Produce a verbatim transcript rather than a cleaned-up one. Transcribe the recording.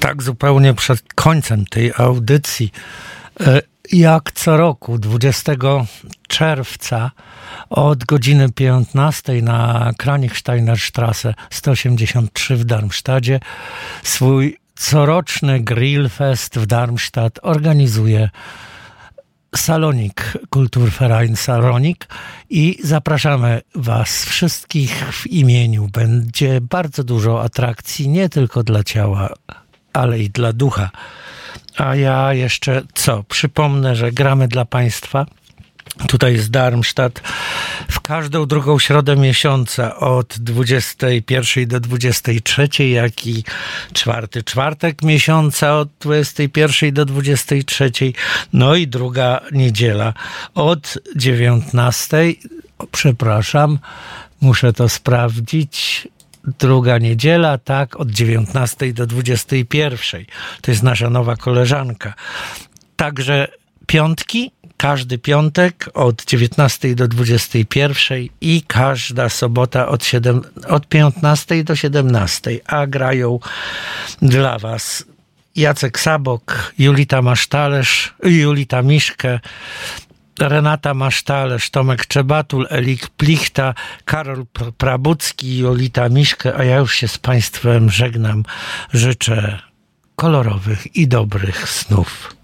tak zupełnie przed końcem tej audycji, jak co roku, dwudziestego czerwca od godziny piętnastej na Kranichsteiner-Straße sto osiemdziesiąt trzy w Darmstadcie swój coroczny Grillfest w Darmstadt organizuje Salonik, Kulturverein Salonik, i zapraszamy Was wszystkich w imieniu. Będzie bardzo dużo atrakcji, nie tylko dla ciała, ale i dla ducha. A ja jeszcze co? Przypomnę, że gramy dla Państwa. Tutaj z Darmstadt w każdą drugą środę miesiąca od dwudziestej pierwszej do dwudziestej trzeciej, jak i czwarty czwartek miesiąca od dwudziestej pierwszej do dwudziestej trzeciej, no i druga niedziela od dziewiętnastej, przepraszam, muszę to sprawdzić, druga niedziela, tak, od dziewiętnastej do dwudziestej pierwszej. To jest nasza nowa koleżanka. Także piątki, każdy piątek od dziewiętnastej do dwudziestej pierwszej i każda sobota od, siedem, od piętnastej do siedemnastej. A grają dla Was Jacek Sabok, Julita Masztalerz, Julita Miszke, Renata Masztalerz, Tomek Czebatul, Elik Plichta, Karol Prabucki, Julita Miszke, a ja już się z Państwem żegnam. Życzę kolorowych i dobrych snów.